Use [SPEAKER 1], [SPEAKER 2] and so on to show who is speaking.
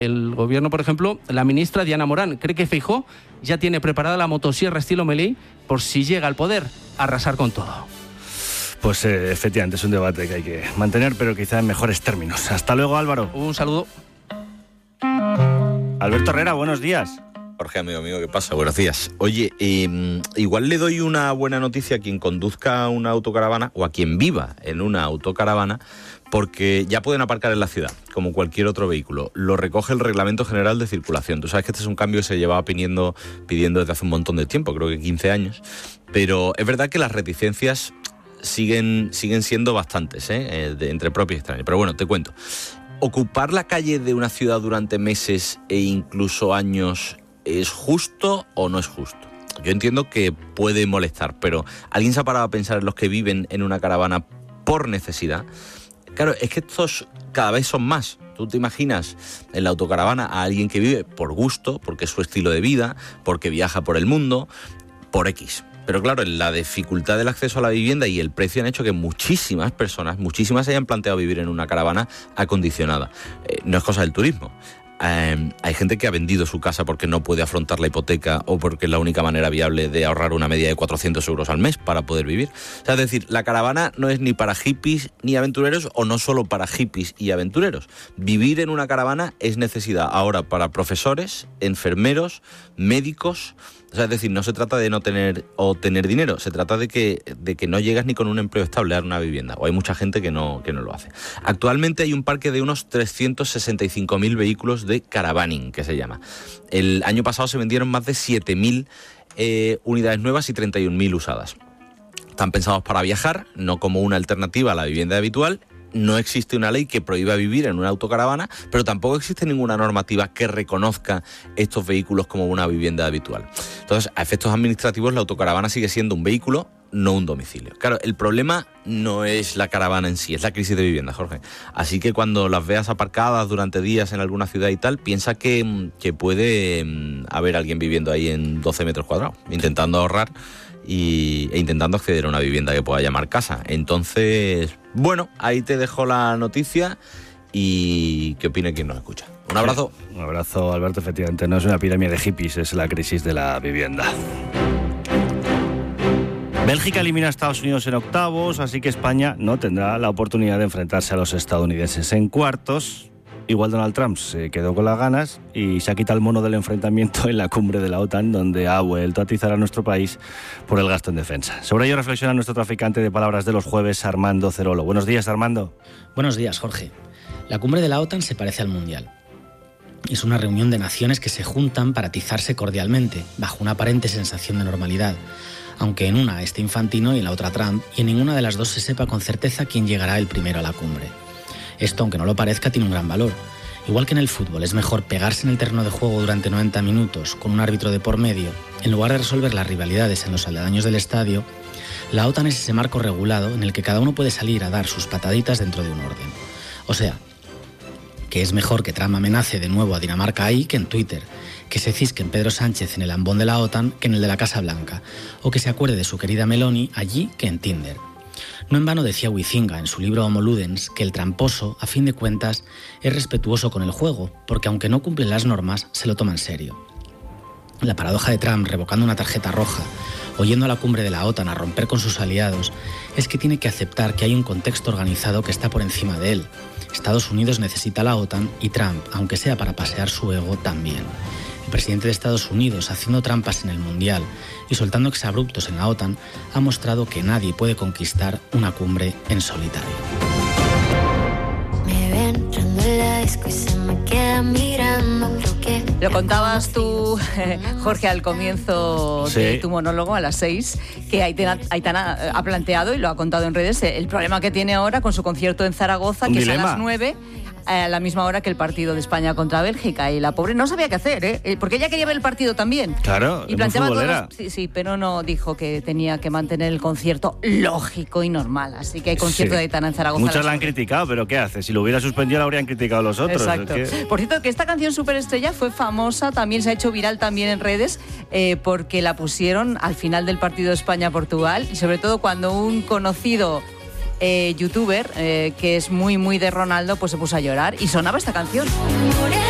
[SPEAKER 1] El gobierno, por ejemplo, la ministra Diana Morán cree que Feijóo ya tiene preparada la motosierra estilo Meley por si llega al poder, a arrasar con todo.
[SPEAKER 2] Pues efectivamente es un debate que hay que mantener, pero quizá en mejores términos. Hasta luego, Álvaro.
[SPEAKER 1] Un saludo.
[SPEAKER 2] Alberto Herrera, buenos días.
[SPEAKER 3] Jorge, amigo mío, ¿qué pasa? Buenos días. Oye, igual le doy una buena noticia a quien conduzca una autocaravana o a quien viva en una autocaravana, porque ya pueden aparcar en la ciudad, como cualquier otro vehículo. Lo recoge el Reglamento General de Circulación. Tú sabes que este es un cambio que se llevaba pidiendo desde hace un montón de tiempo, creo que 15 años. Pero es verdad que las reticencias siguen siendo bastantes, entre propios y extraños. Pero bueno, te cuento. ¿Ocupar la calle de una ciudad durante meses e incluso años es justo o no es justo? Yo entiendo que puede molestar, pero ¿alguien se ha parado a pensar en los que viven en una caravana por necesidad? Claro, es que estos cada vez son más. Tú te imaginas en la autocaravana a alguien que vive por gusto, porque es su estilo de vida, porque viaja por el mundo, por X. Pero claro, la dificultad del acceso a la vivienda y el precio han hecho que muchísimas personas se hayan planteado vivir en una caravana acondicionada. No es cosa del turismo. Hay gente que ha vendido su casa porque no puede afrontar la hipoteca o porque es la única manera viable de ahorrar una media de 400 euros al mes para poder vivir. O sea, es decir, la caravana no es ni para hippies ni aventureros, o no solo para hippies y aventureros. Vivir en una caravana es necesidad ahora para profesores, enfermeros, médicos. O sea, es decir, no se trata de no tener o tener dinero, se trata de que no llegas ni con un empleo estable a una vivienda, o hay mucha gente que no lo hace. Actualmente hay un parque de unos 365.000 vehículos de caravaning, que se llama. El año pasado se vendieron más de 7.000 unidades nuevas y 31.000 usadas. Están pensados para viajar, no como una alternativa a la vivienda habitual. No existe una ley que prohíba vivir en una autocaravana, pero tampoco existe ninguna normativa que reconozca estos vehículos como una vivienda habitual. Entonces, a efectos administrativos, la autocaravana sigue siendo un vehículo, no un domicilio. Claro, el problema no es la caravana en sí, es la crisis de vivienda, Jorge. Así que cuando las veas aparcadas durante días en alguna ciudad y tal, piensa que puede haber alguien viviendo ahí en 12 metros cuadrados, intentando ahorrar e intentando acceder a una vivienda que pueda llamar casa. Entonces, bueno, ahí te dejo la noticia y que opine quien nos escucha. Un abrazo.
[SPEAKER 2] Un abrazo, Alberto. Efectivamente, no es una epidemia de hippies, es la crisis de la vivienda. Bélgica elimina a Estados Unidos en octavos, así que España no tendrá la oportunidad de enfrentarse a los estadounidenses en cuartos. Igual Donald Trump se quedó con las ganas y se ha quitado el mono del enfrentamiento en la cumbre de la OTAN, donde ha vuelto a atizar a nuestro país por el gasto en defensa. Sobre ello reflexiona nuestro traficante de palabras de los jueves, Armando Cerolo. Buenos días, Armando.
[SPEAKER 4] Buenos días, Jorge. La cumbre de la OTAN se parece al Mundial. Es una reunión de naciones que se juntan para atizarse cordialmente, bajo una aparente sensación de normalidad, aunque en una esté Infantino y en la otra Trump, y en ninguna de las dos se sepa con certeza quién llegará el primero a la cumbre. Esto, aunque no lo parezca, tiene un gran valor. Igual que en el fútbol es mejor pegarse en el terreno de juego durante 90 minutos con un árbitro de por medio, en lugar de resolver las rivalidades en los aledaños del estadio, la OTAN es ese marco regulado en el que cada uno puede salir a dar sus pataditas dentro de un orden. O sea, que es mejor que Trump amenace de nuevo a Dinamarca ahí que en Twitter, que se cisque en Pedro Sánchez en el ambón de la OTAN que en el de la Casa Blanca, o que se acuerde de su querida Meloni allí que en Tinder. No en vano decía Huizinga en su libro Homo Ludens que el tramposo, a fin de cuentas, es respetuoso con el juego, porque aunque no cumple las normas, se lo toma en serio. La paradoja de Trump revocando una tarjeta roja o yendo a la cumbre de la OTAN a romper con sus aliados es que tiene que aceptar que hay un contexto organizado que está por encima de él. Estados Unidos necesita la OTAN y Trump, aunque sea para pasear su ego, también. El presidente de Estados Unidos, haciendo trampas en el Mundial y soltando exabruptos en la OTAN, ha mostrado que nadie puede conquistar una cumbre en solitario.
[SPEAKER 5] Me ven entrando en la disco y se me queda mirando, creo que...
[SPEAKER 6] Lo contabas tú, Jorge, al comienzo de tu monólogo, a las 6, que Aitana ha planteado y lo ha contado en redes, el problema que tiene ahora con su concierto en Zaragoza, que es a las 9... a la misma hora que el partido de España contra Bélgica, y la pobre no sabía qué hacer, porque ella quería ver el partido también.
[SPEAKER 2] Claro,
[SPEAKER 6] y planteaba todos, sí, pero no dijo que tenía que mantener el concierto lógico y normal, así que hay concierto de Aitana en Zaragoza.
[SPEAKER 2] Muchos la han criticado, pero ¿qué hace? Si lo hubiera suspendido la habrían criticado los otros.
[SPEAKER 6] Exacto. Por cierto, que esta canción Superestrella fue famosa, también se ha hecho viral también en redes, porque la pusieron al final del partido de España-Portugal, y sobre todo cuando un conocido youtuber, que es muy muy de Ronaldo, pues se puso a llorar y sonaba esta canción.